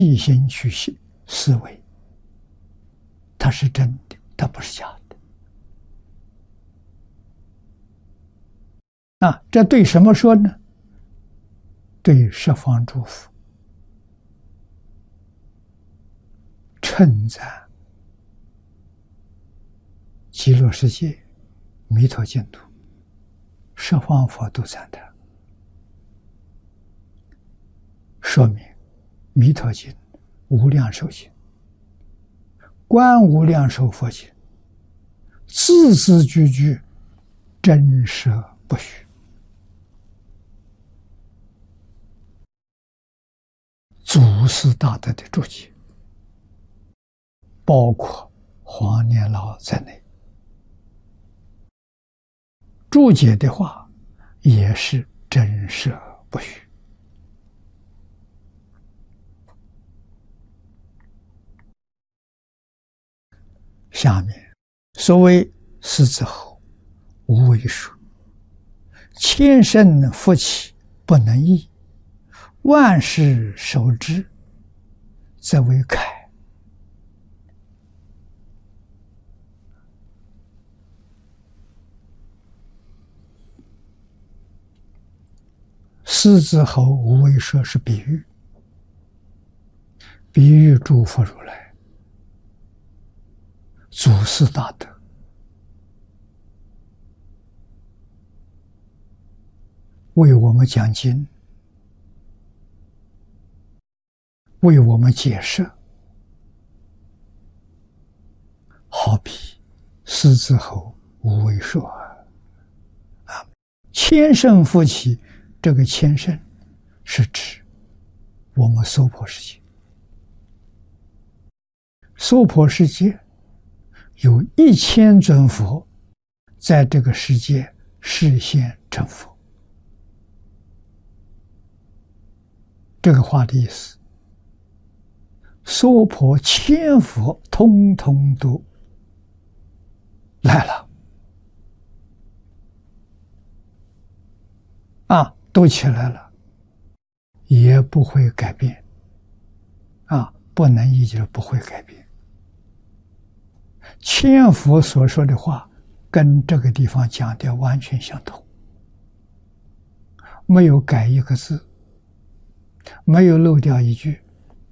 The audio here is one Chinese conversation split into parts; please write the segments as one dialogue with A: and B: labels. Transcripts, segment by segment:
A: 一心去思维，它是真的，它不是假的。这对什么说呢？对十方诸佛称赞极乐世界、弥陀净土，十方佛都赞叹，说明弥陀经、无量寿经、观无量寿佛经，字字句句真实不虚。祖师大德的注解，包括黄年老在内，注解的话也是真实不虚。下面所谓狮子吼，无为数，千生福起，不能易，万事守之，则为凯。狮子吼，无为数是比喻，比喻诸佛如来祖师大德为我们讲经，为我们解释，好比狮子吼，无为数千圣福起，这个千圣是指我们娑婆世界。娑婆世界有1000尊佛在这个世界示现成佛。这个话的意思，娑婆千佛通通都来了都起来了，也不会改变不能依就是不会改变。千佛所说的话跟这个地方讲的完全相同，没有改一个字，没有漏掉一句。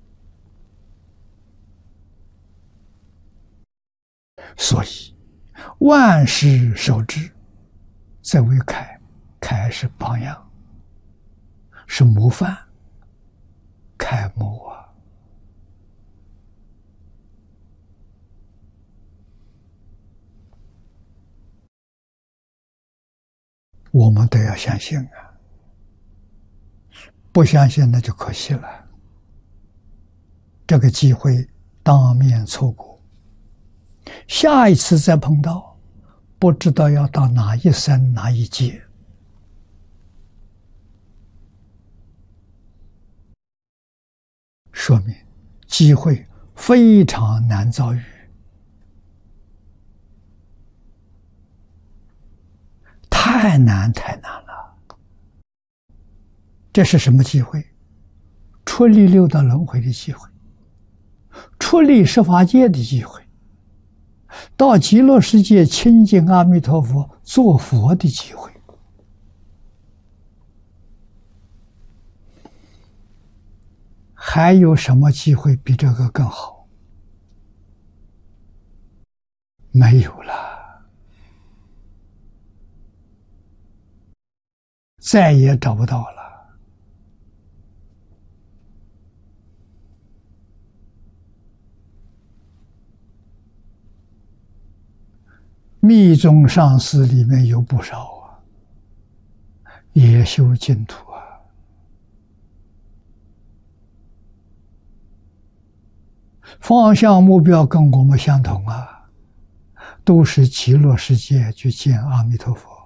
A: 所以万事守之，则为楷。楷是榜样，是模范，楷模我们都要相信不相信那就可惜了。这个机会当面错过，下一次再碰到，不知道要到哪一生哪一劫。说明机会非常难遭遇，太难了。这是什么机会？出离六道轮回的机会，出离十法界的机会，到极乐世界亲近阿弥陀佛做佛的机会。还有什么机会比这个更好？没有了，再也找不到了。密宗上师里面有不少也修净土方向目标跟我们相同都是极乐世界去见阿弥陀佛。